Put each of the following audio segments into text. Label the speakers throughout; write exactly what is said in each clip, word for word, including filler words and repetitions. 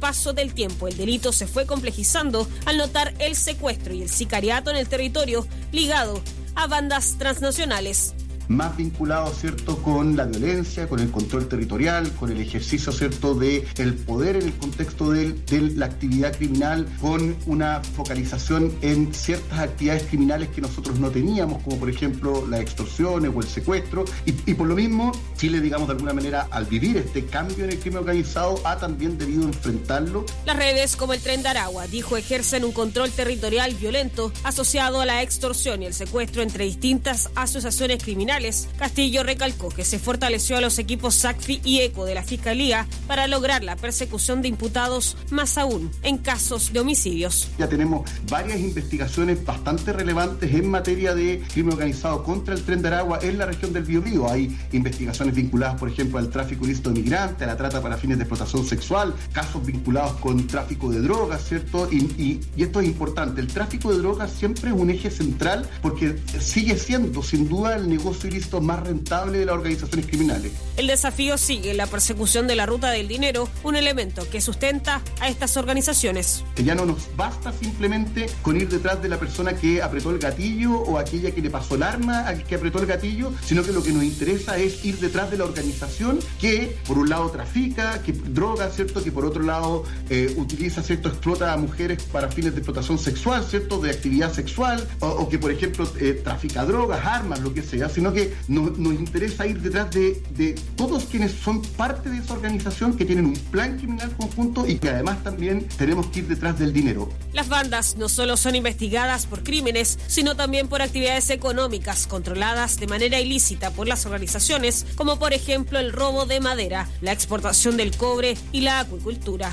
Speaker 1: paso del tiempo, el delito se fue complejizando al notar el secuestro y el sicariato en el territorio ligado a bandas transnacionales.
Speaker 2: Más vinculado, ¿cierto?, con la violencia, con el control territorial, con el ejercicio, ¿cierto?, de el poder en el contexto de, de la actividad criminal, con una focalización en ciertas actividades criminales que nosotros no teníamos, como por ejemplo las extorsiones o el secuestro, y, y por lo mismo, Chile, digamos, de alguna manera, al vivir este cambio en el crimen organizado, ha también debido enfrentarlo.
Speaker 1: Las redes como el Tren de Aragua, dijo, ejercen un control territorial violento asociado a la extorsión y el secuestro entre distintas asociaciones criminales. Castillo recalcó que se fortaleció a los equipos SACFI y ECO de la Fiscalía para lograr la persecución de imputados, más aún en casos de homicidios.
Speaker 2: Ya tenemos varias investigaciones bastante relevantes en materia de crimen organizado contra el Tren de Aragua en la región del Biobío. Hay investigaciones vinculadas, por ejemplo, al tráfico ilícito de migrantes, a la trata para fines de explotación sexual, casos vinculados con tráfico de drogas, ¿cierto? Y, y, y esto es importante. El tráfico de drogas siempre es un eje central porque sigue siendo, sin duda, el negocio ilícito más rentable de las organizaciones criminales.
Speaker 1: El desafío sigue, la persecución de la ruta del dinero, un elemento que sustenta a estas organizaciones.
Speaker 2: Ya no nos basta simplemente con ir detrás de la persona que apretó el gatillo o aquella que le pasó el arma al que apretó el gatillo, sino que lo que nos interesa es ir detrás de la organización que, por un lado, trafica, que droga, ¿cierto?, que por otro lado eh, utiliza, ¿cierto?, explota a mujeres para fines de explotación sexual, ¿cierto?, de actividad sexual, o, o que, por ejemplo, eh, trafica drogas, armas, lo que sea, sino que Nos, nos interesa ir detrás de, de todos quienes son parte de esa organización, que tienen un plan criminal conjunto y que además también tenemos que ir detrás del dinero.
Speaker 1: Las bandas no solo son investigadas por crímenes, sino también por actividades económicas controladas de manera ilícita por las organizaciones, como por ejemplo el robo de madera, la exportación del cobre y la acuicultura.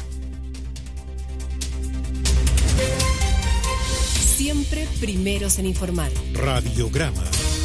Speaker 3: Siempre primeros en informar.
Speaker 4: Radiograma.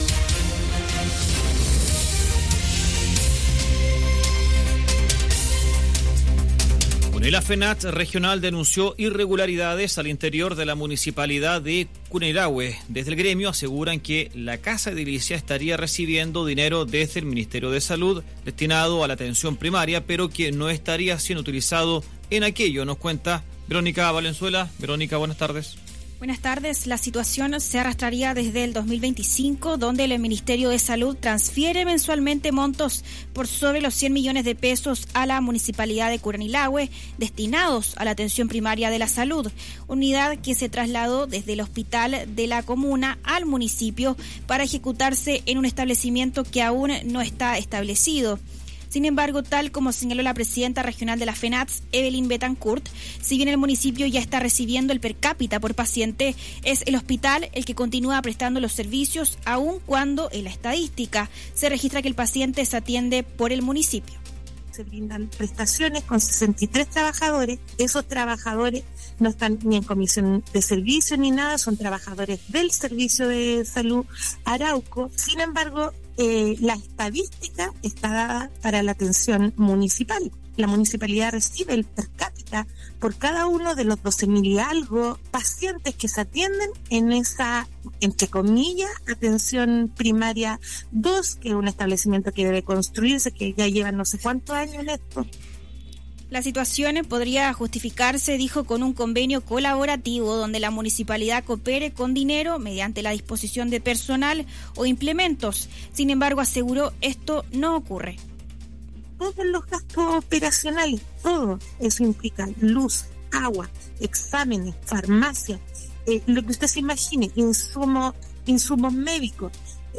Speaker 5: El AFENAT regional denunció irregularidades al interior de la municipalidad de Curanilahue. Desde el gremio aseguran que la Casa Edilicia estaría recibiendo dinero desde el Ministerio de Salud destinado a la atención primaria, pero que no estaría siendo utilizado en aquello, nos cuenta Verónica Valenzuela. Verónica, buenas tardes.
Speaker 6: Buenas tardes. La situación se arrastraría desde el dos mil veinticinco, donde el Ministerio de Salud transfiere mensualmente montos por sobre los cien millones de pesos a la Municipalidad de Curanilahue destinados a la atención primaria de la salud, unidad que se trasladó desde el hospital de la comuna al municipio para ejecutarse en un establecimiento que aún no está establecido. Sin embargo, tal como señaló la presidenta regional de la FENATS, Evelyn Betancourt, si bien el municipio ya está recibiendo el per cápita por paciente, es el hospital el que continúa prestando los servicios, aun cuando en la estadística se registra que el paciente se atiende por el municipio.
Speaker 7: Se brindan prestaciones con sesenta y tres trabajadores. Esos trabajadores no están ni en comisión de servicio ni nada, son trabajadores del Servicio de Salud Arauco. Sin embargo, eh, la estadística está dada para la atención municipal. La municipalidad recibe el per cápita por cada uno de los doce mil y algo pacientes que se atienden en esa, entre comillas, atención primaria dos, que es un establecimiento que debe construirse, que ya llevan no sé cuántos años en esto.
Speaker 6: La situación podría justificarse, dijo, con un convenio colaborativo donde la municipalidad coopere con dinero mediante la disposición de personal o implementos. Sin embargo, aseguró, esto no ocurre.
Speaker 7: Todos los gastos operacionales, todo eso implica luz, agua, exámenes, farmacia, eh, lo que usted se imagine, insumos, insumos médicos,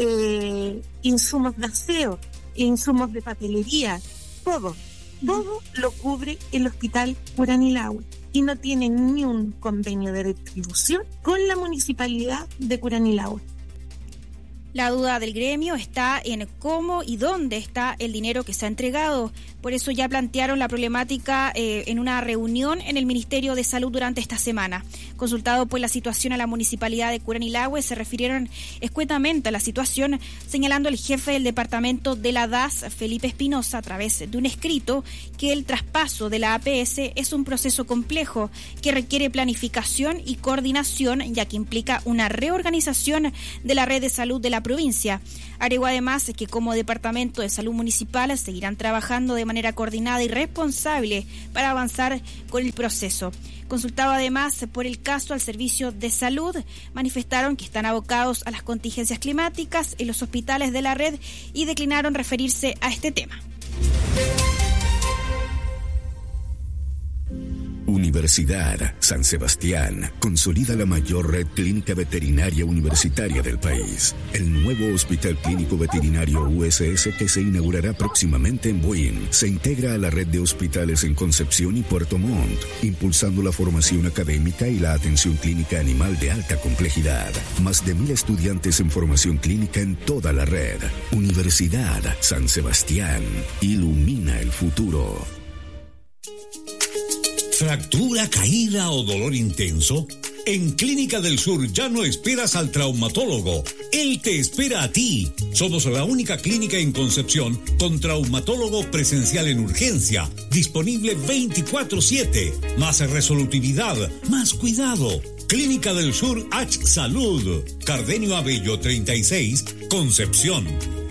Speaker 7: eh, insumos de aseo, insumos de papelería, todo. Todo lo cubre el Hospital Curanilahue y no tiene ni un convenio de retribución con la Municipalidad de Curanilahue.
Speaker 6: La duda del gremio está en cómo y dónde está el dinero que se ha entregado. Por eso ya plantearon la problemática eh, en una reunión en el Ministerio de Salud durante esta semana. Consultado por la situación a la Municipalidad de Curanilahue, se refirieron escuetamente a la situación, señalando el jefe del departamento de la D A S, Felipe Espinosa, a través de un escrito, que el traspaso de la A P S es un proceso complejo que requiere planificación y coordinación, ya que implica una reorganización de la red de salud de la provincia. Agregó además que como Departamento de Salud Municipal seguirán trabajando de manera coordinada y responsable para avanzar con el proceso. Consultado además por el caso al Servicio de Salud, manifestaron que están abocados a las contingencias climáticas en los hospitales de la red y declinaron referirse a este tema.
Speaker 4: Universidad San Sebastián consolida la mayor red clínica veterinaria universitaria del país. El nuevo Hospital Clínico Veterinario U S S, que se inaugurará próximamente en Buin, se integra a la red de hospitales en Concepción y Puerto Montt, impulsando la formación académica y la atención clínica animal de alta complejidad. Más de mil estudiantes en formación clínica en toda la red. Universidad San Sebastián ilumina el futuro.
Speaker 8: ¿Fractura, caída o dolor intenso? En Clínica del Sur ya no esperas al traumatólogo. Él te espera a ti. Somos la única clínica en Concepción con traumatólogo presencial en urgencia, disponible veinticuatro siete. Más resolutividad, más cuidado. Clínica del Sur H Salud. Cardenio Abello treinta y seis, Concepción.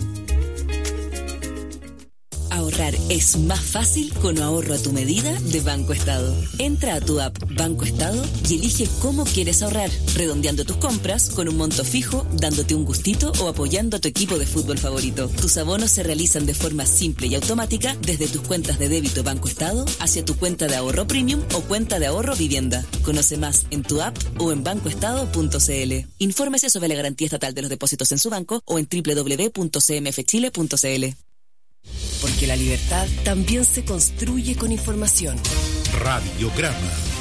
Speaker 9: Ahorrar es más fácil con ahorro a tu medida de Banco Estado. Entra a tu app Banco Estado y elige cómo quieres ahorrar, redondeando tus compras con un monto fijo, dándote un gustito o apoyando a tu equipo de fútbol favorito. Tus abonos se realizan de forma simple y automática desde tus cuentas de débito Banco Estado hacia tu cuenta de ahorro premium o cuenta de ahorro vivienda. Conoce más en tu app o en banco estado punto c l. Infórmese sobre la garantía estatal de los depósitos en su banco o en doble u doble u doble u punto c m f chile punto c l.
Speaker 3: Porque la libertad también se construye con información.
Speaker 8: Radiograma.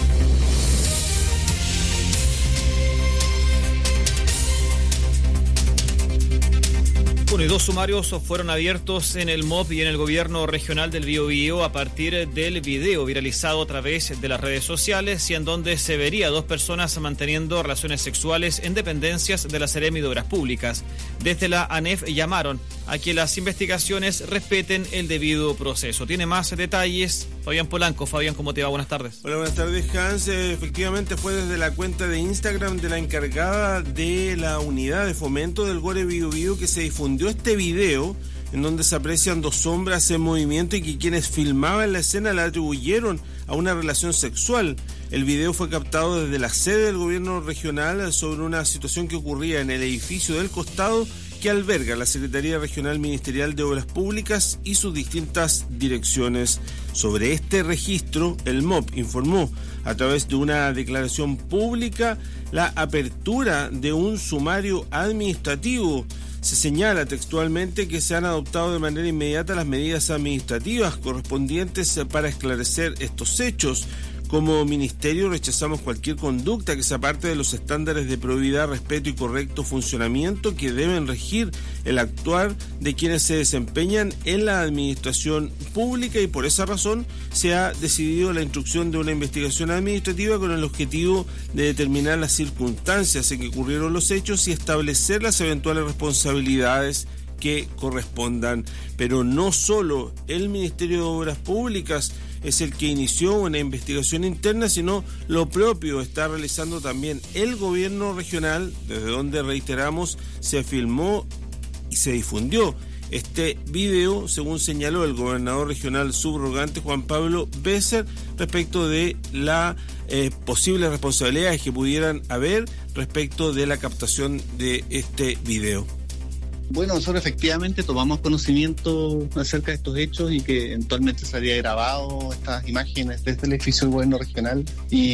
Speaker 5: Bueno, y dos sumarios fueron abiertos en el M O P y en el Gobierno Regional del Biobío a partir del video viralizado a través de las redes sociales y en donde se vería a dos personas manteniendo relaciones sexuales en dependencias de la Seremi de Obras Públicas. Desde la ANEF llamaron a que las investigaciones respeten el debido proceso. Tiene más detalles Fabián Polanco. Fabián, ¿cómo te va? Buenas tardes.
Speaker 10: Hola, buenas tardes, Hans. Efectivamente fue desde la cuenta de Instagram de la encargada de la unidad de fomento del Gore Biobío que se difundió este video en donde se aprecian dos sombras en movimiento y que quienes filmaban la escena la atribuyeron a una relación sexual. El video fue captado desde la sede del gobierno regional sobre una situación que ocurría en el edificio del costado que alberga la Secretaría Regional Ministerial de Obras Públicas y sus distintas direcciones. Sobre este registro, el M O P informó a través de una declaración pública la apertura de un sumario administrativo. Se señala textualmente que se han adoptado de manera inmediata las medidas administrativas correspondientes para esclarecer estos hechos. Como ministerio rechazamos cualquier conducta que se aparte de los estándares de probidad, respeto y correcto funcionamiento que deben regir el actuar de quienes se desempeñan en la administración pública y por esa razón se ha decidido la instrucción de una investigación administrativa con el objetivo de determinar las circunstancias en que ocurrieron los hechos y establecer las eventuales responsabilidades que correspondan. Pero no solo el Ministerio de Obras Públicas es el que inició una investigación interna, sino lo propio está realizando también el gobierno regional, desde donde, reiteramos, se filmó y se difundió este video, según señaló el gobernador regional subrogante Juan Pablo Besser, respecto de las eh, posibles responsabilidades que pudieran haber respecto de la captación de este video.
Speaker 11: Bueno, nosotros efectivamente tomamos conocimiento acerca de estos hechos y que eventualmente se había grabado estas imágenes desde el edificio del gobierno regional.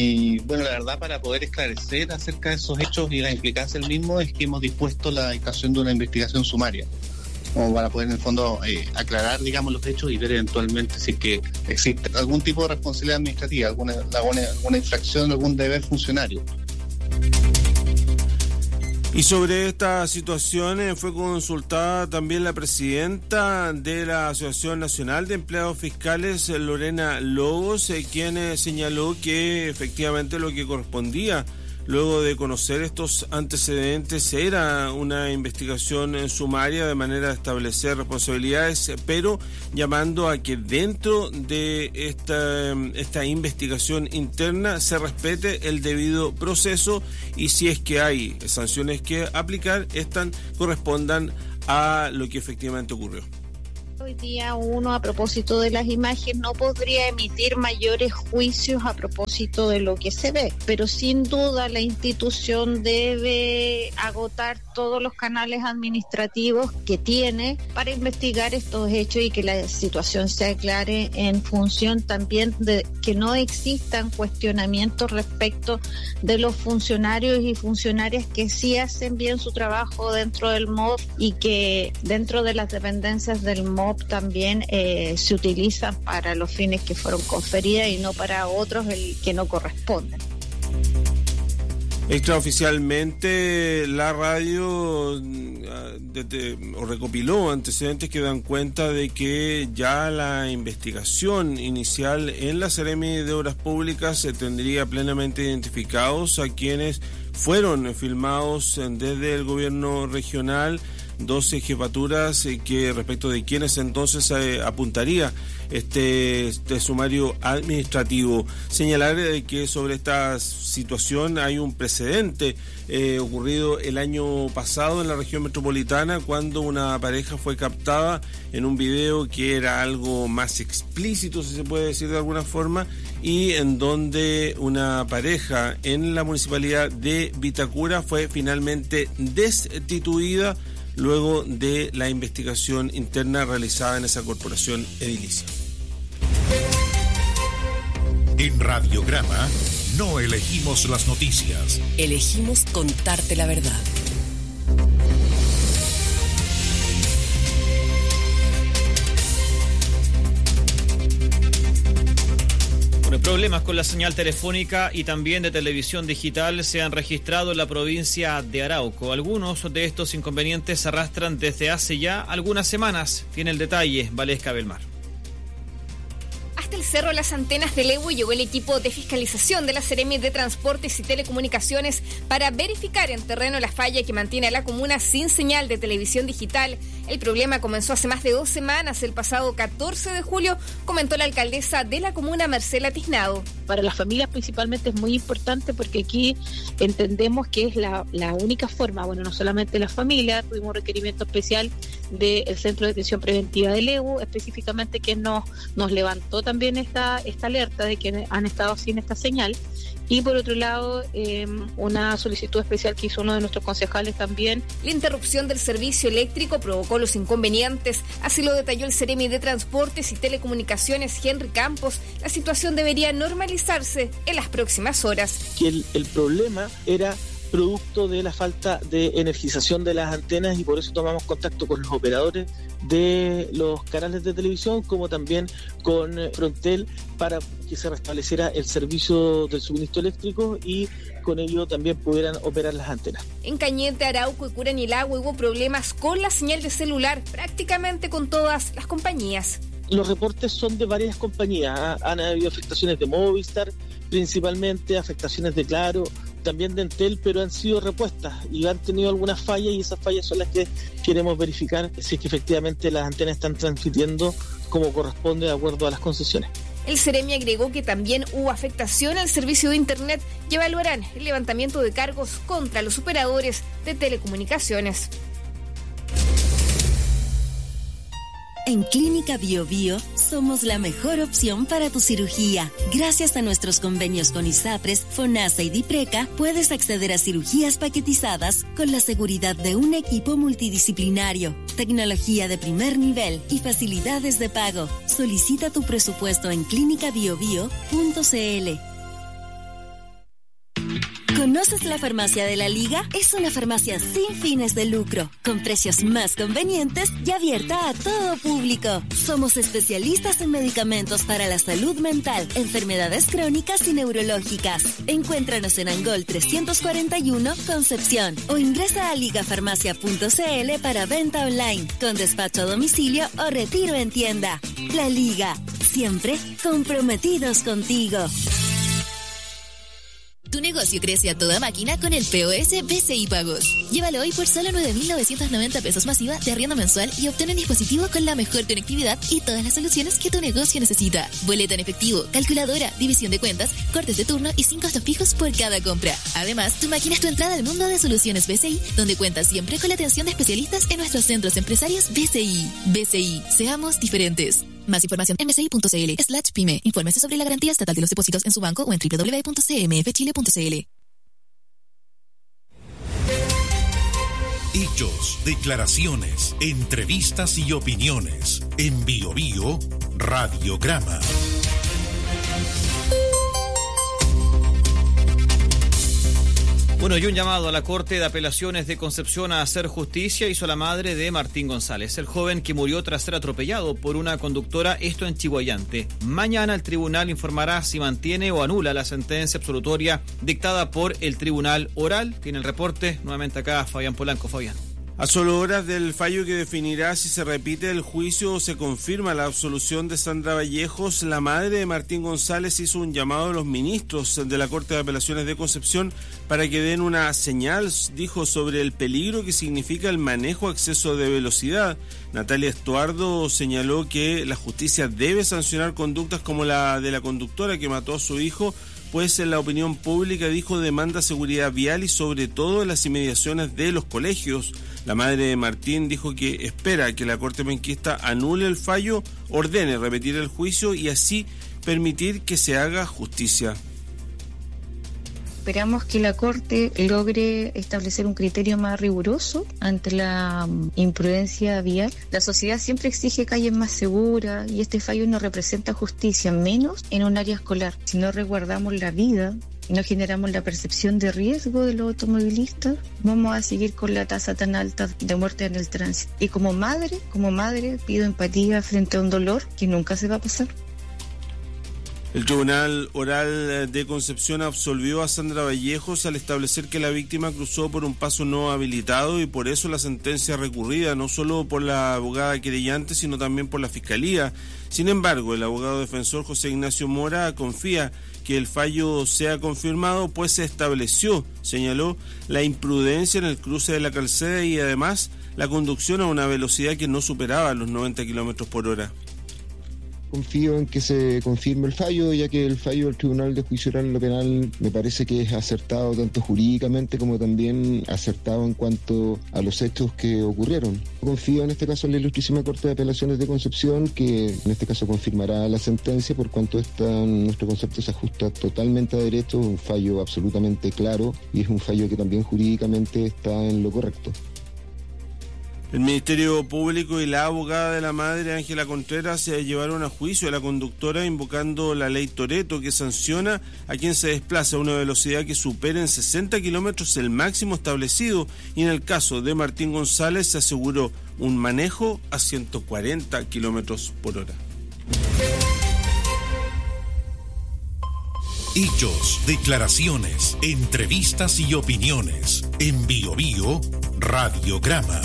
Speaker 11: Y bueno, la verdad, para poder esclarecer acerca de esos hechos y la implicancia del mismo, es que hemos dispuesto la instalación de una investigación sumaria, como para poder en el fondo eh, aclarar, digamos, los hechos y ver eventualmente si es que existe algún tipo de responsabilidad administrativa, alguna, alguna, alguna infracción, algún deber funcionario.
Speaker 10: Y sobre esta situación eh, fue consultada también la presidenta de la Asociación Nacional de Empleados Fiscales, Lorena Lobos, eh, quien eh, señaló que efectivamente lo que correspondía luego de conocer estos antecedentes, era una investigación sumaria de manera de establecer responsabilidades, pero llamando a que dentro de esta, esta investigación interna se respete el debido proceso y si es que hay sanciones que aplicar, estas correspondan a lo que efectivamente ocurrió.
Speaker 12: Hoy día uno, a propósito de las imágenes, no podría emitir mayores juicios a propósito de lo que se ve, pero sin duda la institución debe agotar todos los canales administrativos que tiene para investigar estos hechos y que la situación se aclare en función también de que no existan cuestionamientos respecto de los funcionarios y funcionarias que sí hacen bien su trabajo dentro del M O B y que dentro de las dependencias del M O B también eh, se utilizan para los fines que fueron conferidas y no para otros el que no corresponden.
Speaker 10: Extraoficialmente, la radio de, de, o recopiló antecedentes que dan cuenta de que ya la investigación inicial en la Seremi de Obras Públicas se tendría plenamente identificados a quienes fueron filmados desde el gobierno regional, doce jefaturas eh, que respecto de quienes entonces eh, apuntaría este, este sumario administrativo. Señalar eh, que sobre esta situación hay un precedente eh, ocurrido el año pasado en la región metropolitana cuando una pareja fue captada en un video que era algo más explícito, si se puede decir de alguna forma, y en donde una pareja en la municipalidad de Vitacura fue finalmente destituida luego de la investigación interna realizada en esa corporación edilicia.
Speaker 8: En Radiograma no elegimos las noticias.
Speaker 3: Elegimos contarte la verdad.
Speaker 5: Bueno, problemas con la señal telefónica y también de televisión digital se han registrado en la provincia de Arauco. Algunos de estos inconvenientes se arrastran desde hace ya algunas semanas. Tiene el detalle Valesca Belmar.
Speaker 13: Hasta el Cerro Las Antenas de Lebu llegó el equipo de fiscalización de la Seremi de Transportes y Telecomunicaciones para verificar en terreno la falla que mantiene a la comuna sin señal de televisión digital. El problema comenzó hace más de dos semanas, el pasado catorce de julio, comentó la alcaldesa de la comuna, Marcela Tiznado.
Speaker 14: Para las familias principalmente es muy importante porque aquí entendemos que es la, la única forma, bueno, no solamente la familia, tuvimos un requerimiento especial del Centro de Detención Preventiva de Lebu, específicamente que nos, nos levantó también esta, esta alerta de que han estado sin esta señal. Y por otro lado, eh, una solicitud especial que hizo uno de nuestros concejales también.
Speaker 13: La interrupción del servicio eléctrico provocó los inconvenientes, así lo detalló el Seremi de Transportes y Telecomunicaciones, Henry Campos. La situación debería normalizarse en las próximas horas.
Speaker 15: Que el, el problema era producto de la falta de energización de las antenas y por eso tomamos contacto con los operadores de los canales de televisión como también con Frontel para que se restableciera el servicio del suministro eléctrico y con ello también pudieran operar las antenas.
Speaker 13: En Cañete, Arauco y Curanilahue hubo problemas con la señal de celular prácticamente con todas las compañías.
Speaker 15: Los reportes son de varias compañías, han habido afectaciones de Movistar, principalmente afectaciones de Claro, también de Entel, pero han sido repuestas y han tenido algunas fallas y esas fallas son las que queremos verificar si es que efectivamente las antenas están transmitiendo como corresponde de acuerdo a las concesiones.
Speaker 13: El Seremi agregó que también hubo afectación al servicio de Internet y evaluarán el levantamiento de cargos contra los operadores de telecomunicaciones.
Speaker 16: En Clínica Bio Bio somos la mejor opción para tu cirugía. Gracias a nuestros convenios con ISAPRES, FONASA y DIPRECA, puedes acceder a cirugías paquetizadas con la seguridad de un equipo multidisciplinario, tecnología de primer nivel y facilidades de pago. Solicita tu presupuesto en clínica bio bio punto c l. ¿Conoces la Farmacia de la Liga? Es una farmacia sin fines de lucro, con precios más convenientes y abierta a todo público. Somos especialistas en medicamentos para la salud mental, enfermedades crónicas y neurológicas. Encuéntranos en Angol trescientos cuarenta y uno, Concepción, o ingresa a ligafarmacia punto c l para venta online, con despacho a domicilio o retiro en tienda. La Liga, siempre comprometidos contigo.
Speaker 17: Tu negocio crece a toda máquina con el P O S B C I Pagos. Llévalo hoy por solo nueve mil novecientos noventa pesos masiva de arriendo mensual y obtén un dispositivo con la mejor conectividad y todas las soluciones que tu negocio necesita. Boleta en efectivo, calculadora, división de cuentas, cortes de turno y sin costos fijos por cada compra. Además, tu máquina es tu entrada al mundo de soluciones B C I, donde cuentas siempre con la atención de especialistas en nuestros centros empresarios B C I. B C I, seamos diferentes. Más información en bci.cl slash pyme. Infórmese sobre la garantía estatal de los depósitos en su banco o en doble u doble u doble u punto c m f chile punto c l.
Speaker 18: Hechos, declaraciones, entrevistas y opiniones. En Bio Bio, Radiograma.
Speaker 5: Bueno, y un llamado a la Corte de Apelaciones de Concepción a hacer justicia hizo la madre de Martín González, el joven que murió tras ser atropellado por una conductora, esto en Chihuayante. Mañana el tribunal informará si mantiene o anula la sentencia absolutoria dictada por el Tribunal Oral. Tiene el reporte nuevamente acá Fabián Polanco. Fabián.
Speaker 10: A solo horas del fallo que definirá si se repite el juicio o se confirma la absolución de Sandra Vallejos, la madre de Martín González hizo un llamado a los ministros de la Corte de Apelaciones de Concepción para que den una señal, dijo, sobre el peligro que significa el manejo a exceso de velocidad. Natalia Estuardo señaló que la justicia debe sancionar conductas como la de la conductora que mató a su hijo, pues en la opinión pública, dijo, demanda seguridad vial y sobre todo en las inmediaciones de los colegios. La madre de Martín dijo que espera que la Corte Penquista anule el fallo, ordene repetir el juicio y así permitir que se haga justicia.
Speaker 19: Esperamos que la Corte logre establecer un criterio más riguroso ante la um, imprudencia vial. La sociedad siempre exige calles más seguras y este fallo no representa justicia, menos en un área escolar. Si no resguardamos la vida y no generamos la percepción de riesgo de los automovilistas, vamos a seguir con la tasa tan alta de muerte en el tránsito. Y como madre, como madre, pido empatía frente a un dolor que nunca se va a pasar.
Speaker 10: El Tribunal Oral de Concepción absolvió a Sandra Vallejos al establecer que la víctima cruzó por un paso no habilitado y por eso la sentencia recurrida, no solo por la abogada querellante, sino también por la Fiscalía. Sin embargo, el abogado defensor José Ignacio Mora confía que el fallo sea confirmado, pues se estableció, señaló, la imprudencia en el cruce de la calzada y además la conducción a una velocidad que no superaba los noventa kilómetros por hora.
Speaker 20: Confío en que se confirme el fallo, ya que el fallo del Tribunal de Juicio Oral en lo Penal me parece que es acertado tanto jurídicamente como también acertado en cuanto a los hechos que ocurrieron. Confío en este caso en la Ilustrísima Corte de Apelaciones de Concepción, que en este caso confirmará la sentencia por cuanto esta, en nuestro concepto, se ajusta totalmente a derecho, un fallo absolutamente claro y es un fallo que también jurídicamente está en lo correcto.
Speaker 10: El Ministerio Público y la abogada de la madre, Ángela Contreras, se llevaron a juicio a la conductora invocando la ley Toretto, que sanciona a quien se desplaza a una velocidad que supere en sesenta kilómetros el máximo establecido, y en el caso de Martín González se aseguró un manejo a ciento cuarenta kilómetros por hora.
Speaker 18: Hechos, declaraciones, entrevistas y opiniones. En Bio Bio, Radiograma.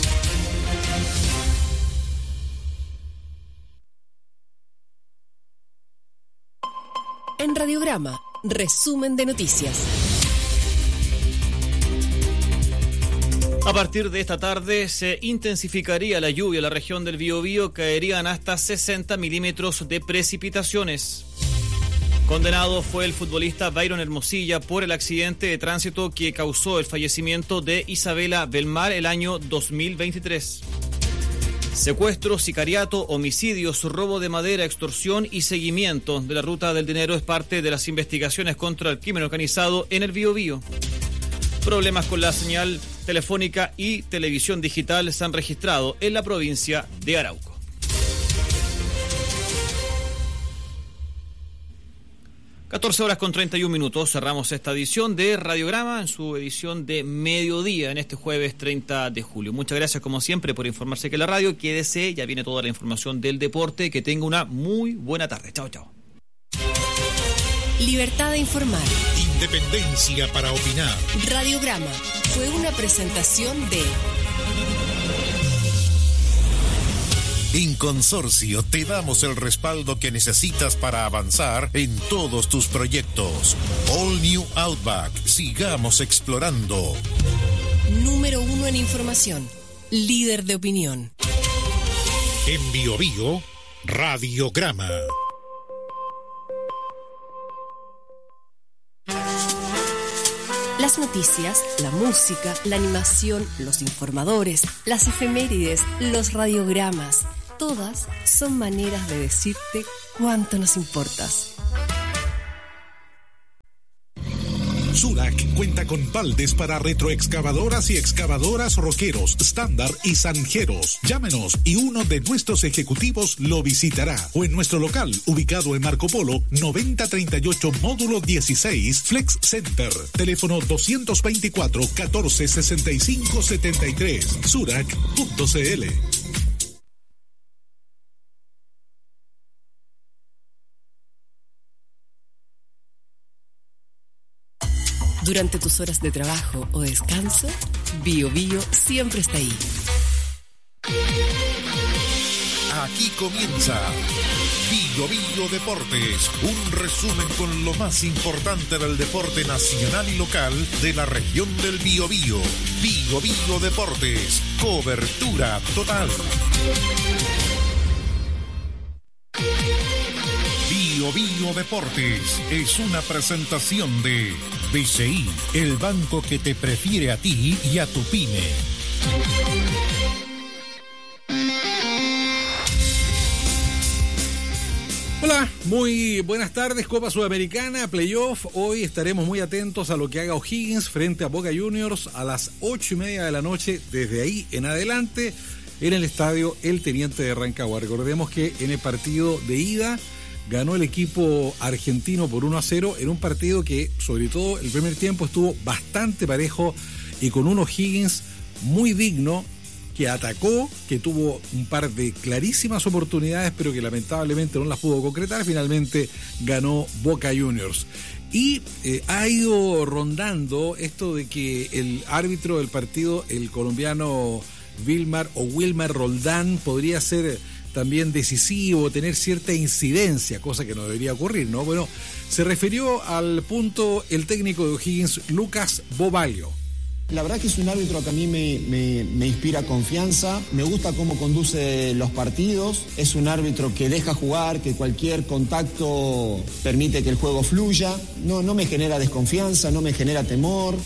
Speaker 3: En Radiograma, resumen de noticias.
Speaker 5: A partir de esta tarde se intensificaría la lluvia en la región del Biobío, caerían hasta sesenta milímetros de precipitaciones. Condenado fue el futbolista Byron Hermosilla por el accidente de tránsito que causó el fallecimiento de Isabela Belmar el año dos mil veintitrés. Secuestro, sicariato, homicidios, robo de madera, extorsión y seguimiento de la ruta del dinero es parte de las investigaciones contra el crimen organizado en el Biobío. Problemas con la señal telefónica y televisión digital se han registrado en la provincia de Arauco. catorce horas con treinta y un minutos, cerramos esta edición de Radiograma en su edición de mediodía en este jueves treinta de julio. Muchas gracias como siempre por informarse que la radio, quédese, ya viene toda la información del deporte, que tenga una muy buena tarde. Chao, chao.
Speaker 3: Libertad de informar.
Speaker 18: Independencia para opinar.
Speaker 3: Radiograma fue una presentación de
Speaker 18: En Consorcio te damos el respaldo que necesitas para avanzar en todos tus proyectos. All New Outback. Sigamos explorando.
Speaker 3: Número uno en información. Líder de opinión.
Speaker 18: En Bio Bio, Radiograma.
Speaker 3: Las noticias, la música, la animación, los informadores, las efemérides, los radiogramas, todas son maneras de decirte cuánto nos importas.
Speaker 18: Surac cuenta con baldes para retroexcavadoras y excavadoras Roqueros, Estándar y Zanjeros. Llámenos y uno de nuestros ejecutivos lo visitará. O en nuestro local, ubicado en Marco Polo, noventa treinta y ocho, módulo dieciséis, Flex Center. Teléfono doscientos veinticuatro, catorce sesenta y cinco setenta y tres. Surac punto c l.
Speaker 3: Durante tus horas de trabajo o descanso, Bio Bio siempre está ahí.
Speaker 18: Aquí comienza Bio Bio Deportes, un resumen con lo más importante del deporte nacional y local de la región del Biobío. Bio Bio Deportes, cobertura total. Bio Bio Deportes es una presentación de B C I, el banco que te prefiere a ti y a tu pyme.
Speaker 19: Hola, muy buenas tardes. Copa Sudamericana, playoff. Hoy estaremos muy atentos a lo que haga O'Higgins frente a Boca Juniors a las ocho y media de la noche. Desde ahí en adelante, en el estadio El Teniente de Rancagua. Recordemos que en el partido de ida ganó el equipo argentino por uno a cero en un partido que, sobre todo, el primer tiempo estuvo bastante parejo y con un O'Higgins muy digno, que atacó, que tuvo un par de clarísimas oportunidades, pero que lamentablemente no las pudo concretar. Finalmente ganó Boca Juniors. Y eh, ha ido rondando esto de que el árbitro del partido, el colombiano Wilmar o Wilmar Roldán, podría ser también decisivo, tener cierta incidencia, cosa que no debería ocurrir, ¿no? Bueno, se refirió al punto el técnico de O'Higgins, Lucas Bobalio.
Speaker 21: La verdad que es un árbitro que a mí me, me, me inspira confianza, me gusta cómo conduce los partidos, es un árbitro que deja jugar, que cualquier contacto permite que el juego fluya, no, no me genera desconfianza, no me genera temor.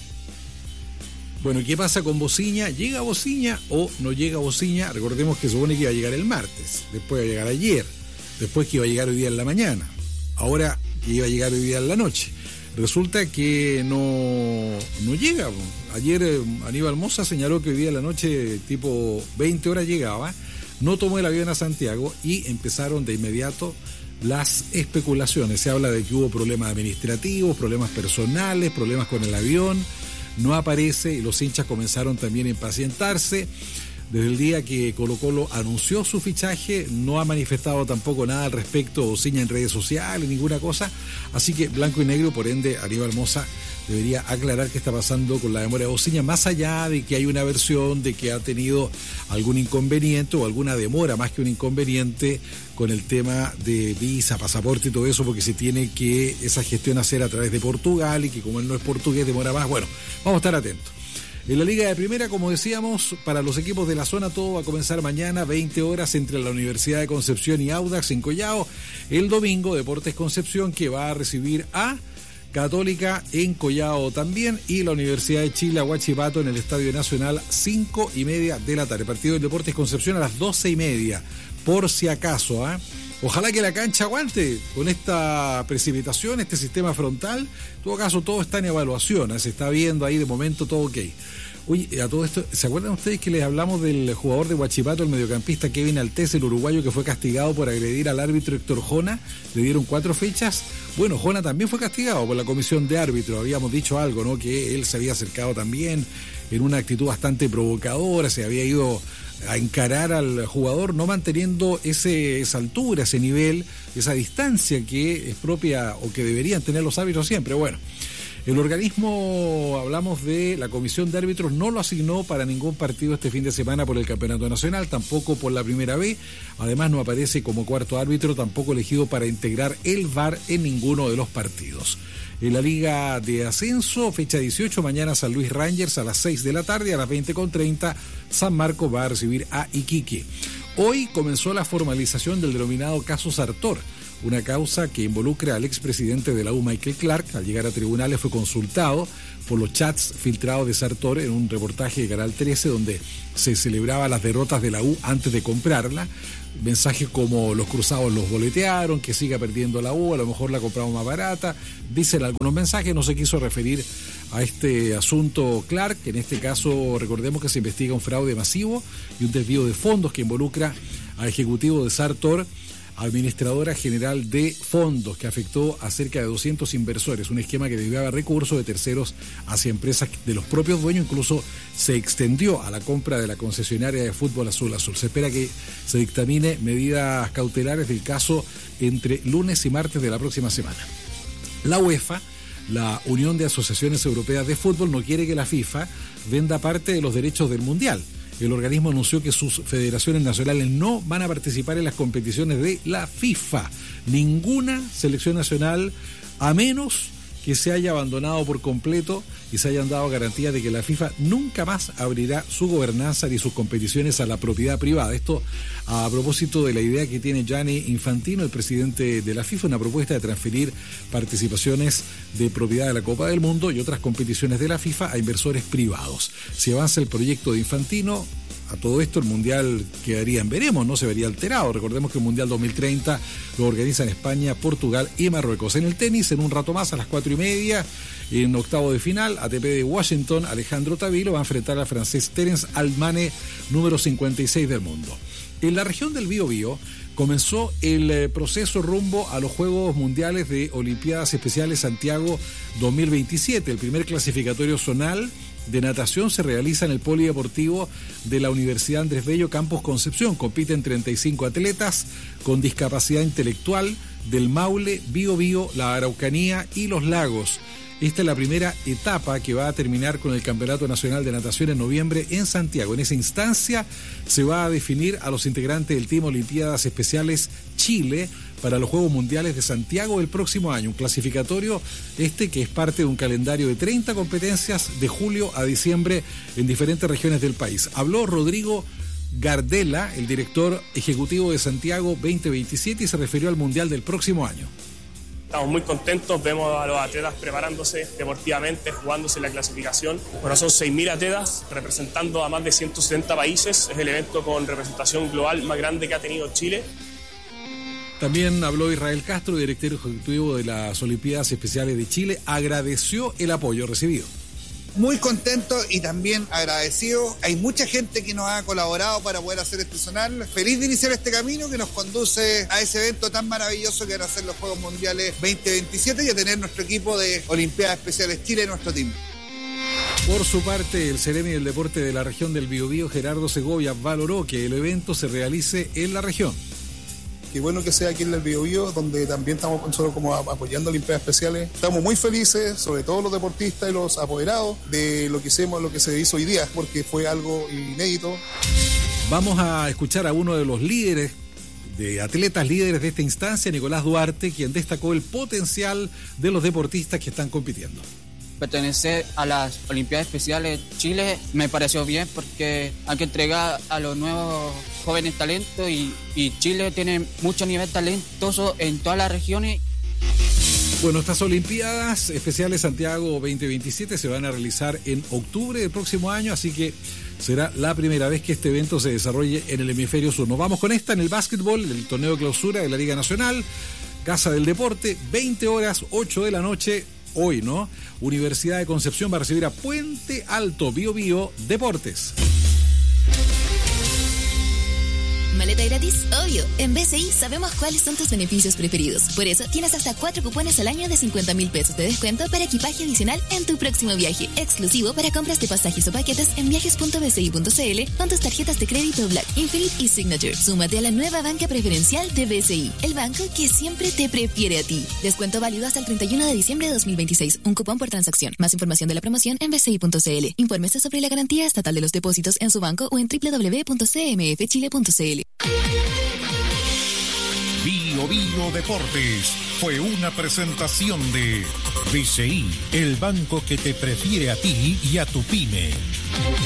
Speaker 19: Bueno, ¿qué pasa con Bociña? ¿Llega Bociña o no llega Bociña? Recordemos que se supone que iba a llegar el martes, después iba a llegar ayer, después que iba a llegar hoy día en la mañana, ahora que iba a llegar hoy día en la noche. Resulta que no, no llega. Ayer eh, Aníbal Mosa señaló que hoy día en la noche, tipo veinte horas llegaba, no tomó el avión a Santiago y empezaron de inmediato las especulaciones. Se habla de que hubo problemas administrativos, problemas personales, problemas con el avión. No aparece y los hinchas comenzaron también a impacientarse. Desde el día que Colo Colo anunció su fichaje, no ha manifestado tampoco nada al respecto, Bociña en redes sociales, ninguna cosa. Así que blanco y negro, por ende, Aníbal Mosa debería aclarar qué está pasando con la demora de Bociña, más allá de que hay una versión de que ha tenido algún inconveniente o alguna demora, más que un inconveniente, con el tema de visa, pasaporte y todo eso, porque se tiene que esa gestión hacer a través de Portugal y que como él no es portugués demora más. Bueno, vamos a estar atentos. En la Liga de Primera, como decíamos, para los equipos de la zona todo va a comenzar mañana, veinte horas, entre la Universidad de Concepción y Audax en Collao. El domingo, Deportes Concepción, que va a recibir a Católica en Collao también, y la Universidad de Chile a Huachipato en el Estadio Nacional, cinco y media de la tarde. Partido del Deportes Concepción a las doce y media, por si acaso, ¿ah? ¿eh? Ojalá que la cancha aguante con esta precipitación, este sistema frontal. En todo caso, todo está en evaluación, ¿eh? Se está viendo ahí de momento todo ok. Oye, a todo esto, ¿se acuerdan ustedes que les hablamos del jugador de Huachipato, el mediocampista Kevin Altés, el uruguayo que fue castigado por agredir al árbitro Héctor Jona? Le dieron cuatro fechas. Bueno, Jona también fue castigado por la comisión de árbitro. Habíamos dicho algo, ¿no? Que él se había acercado también en una actitud bastante provocadora, se había ido a encarar al jugador, no manteniendo ese, esa altura, ese nivel, esa distancia que es propia o que deberían tener los árbitros siempre. Bueno,
Speaker 2: El organismo, hablamos de la comisión de árbitros, no lo asignó para ningún partido este fin de semana por el Campeonato Nacional, tampoco por la primera vez. Además no aparece como cuarto árbitro, tampoco elegido para integrar el V A R en ninguno de los partidos. En la Liga de Ascenso, fecha dieciocho, mañana San Luis Rangers a las seis de la tarde, a las veinte con treinta, San Marcos va a recibir a Iquique. Hoy comenzó la formalización del denominado caso Sartor, una causa que involucra al expresidente de la U, Michael Clark. Al llegar a tribunales fue consultado por los chats filtrados de Sartor en un reportaje de Canal trece donde se celebraba las derrotas de la U antes de comprarla. Mensajes como los cruzados los boletearon, que siga perdiendo la U, a lo mejor la compramos más barata. Dicen algunos mensajes, no se quiso referir a este asunto Clark. En este caso, recordemos que se investiga un fraude masivo y un desvío de fondos que involucra al ejecutivo de Sartor, administradora general de fondos, que afectó a cerca de doscientos inversores, un esquema que desviaba recursos de terceros hacia empresas de los propios dueños, incluso se extendió a la compra de la concesionaria de fútbol Azul Azul. Se espera que se dictamine medidas cautelares del caso entre lunes y martes de la próxima semana. La UEFA, la Unión de Asociaciones Europeas de Fútbol, no quiere que la FIFA venda parte de los derechos del Mundial. El organismo anunció que sus federaciones nacionales no van a participar en las competiciones de la FIFA. Ninguna selección nacional, a menos que se haya abandonado por completo y se hayan dado garantías de que la FIFA nunca más abrirá su gobernanza ni sus competiciones a la propiedad privada. Esto a propósito de la idea que tiene Gianni Infantino, el presidente de la FIFA, una propuesta de transferir participaciones de propiedad de la Copa del Mundo y otras competiciones de la FIFA a inversores privados. Si avanza el proyecto de Infantino, a todo esto el Mundial quedaría en veremos, no se vería alterado. Recordemos que el Mundial dos mil treinta lo organizan España, Portugal y Marruecos. En el tenis, en un rato más, a las cuatro y media, en octavo de final, A T P de Washington, Alejandro Tavilo va a enfrentar al francés Terence Almane, número cincuenta y seis del mundo. En la región del Biobío comenzó el proceso rumbo a los Juegos Mundiales de Olimpiadas Especiales Santiago dos mil veintisiete. El primer clasificatorio zonal de natación se realiza en el polideportivo de la Universidad Andrés Bello Campus Concepción. Compiten treinta y cinco atletas con discapacidad intelectual del Maule, Biobío, la Araucanía y los Lagos. Esta es la primera etapa que va a terminar con el Campeonato Nacional de Natación en noviembre en Santiago. En esa instancia se va a definir a los integrantes del Team Olimpiadas Especiales Chile para los Juegos Mundiales de Santiago del próximo año. Un clasificatorio este que es parte de un calendario de treinta competencias de julio a diciembre en diferentes regiones del país. Habló Rodrigo Gardela, el director ejecutivo de Santiago veinte veintisiete, y se refirió al Mundial del próximo año.
Speaker 22: Estamos muy contentos, vemos a los atletas preparándose deportivamente, jugándose la clasificación. Bueno, son seis mil atletas representando a más de ciento setenta países. Es el evento con representación global más grande que ha tenido Chile.
Speaker 2: También habló Israel Castro, director ejecutivo de las Olimpiadas Especiales de Chile. Agradeció el apoyo recibido.
Speaker 23: Muy contento y también agradecido. Hay mucha gente que nos ha colaborado para poder hacer este zonal. Feliz de iniciar este camino que nos conduce a ese evento tan maravilloso que van a ser los Juegos Mundiales veinte veintisiete y a tener nuestro equipo de Olimpiadas Especiales Chile en nuestro team.
Speaker 2: Por su parte, el Ceremi del Deporte de la región del Biobío, Gerardo Segovia, valoró que el evento se realice en la región.
Speaker 24: Qué bueno que sea aquí en el Biobío, donde también estamos nosotros como apoyando Olimpiadas Especiales. Estamos muy felices, sobre todo los deportistas y los apoderados, de lo que hicimos, lo que se hizo hoy día, porque fue algo inédito.
Speaker 2: Vamos a escuchar a uno de los líderes, de atletas líderes de esta instancia, Nicolás Duarte, quien destacó el potencial de los deportistas que están compitiendo.
Speaker 25: Pertenecer a las Olimpiadas Especiales Chile me pareció bien porque hay que entregar a los nuevos jóvenes talentos y, y Chile tiene mucho nivel talentoso en todas las regiones.
Speaker 2: Bueno, estas Olimpiadas Especiales Santiago veinte veintisiete se van a realizar en octubre del próximo año, así que será la primera vez que este evento se desarrolle en el hemisferio sur. Nos vamos con esta en el básquetbol, el torneo de clausura de la Liga Nacional, Casa del Deporte, veinte horas, ocho de la noche. Hoy, ¿no? Universidad de Concepción va a recibir a Puente Alto, Biobío Deportes.
Speaker 17: ¿Maleta gratis? Obvio. En B C I sabemos cuáles son tus beneficios preferidos. Por eso tienes hasta cuatro cupones al año de cincuenta mil pesos de descuento para equipaje adicional en tu próximo viaje. Exclusivo para compras de pasajes o paquetes en viajes punto b c i punto c l con tus tarjetas de crédito Black, Infinite y Signature. Súmate a la nueva banca preferencial de B C I, el banco que siempre te prefiere a ti. Descuento válido hasta el treinta y uno de diciembre de dos mil veintiséis. Un cupón por transacción. Más información de la promoción en b c i punto c l. Infórmese sobre la garantía estatal de los depósitos en su banco o en doble u doble u doble u punto c m f chile punto c l.
Speaker 18: Bio Bio Deportes fue una presentación de B C I, el banco que te prefiere a ti y a tu pyme.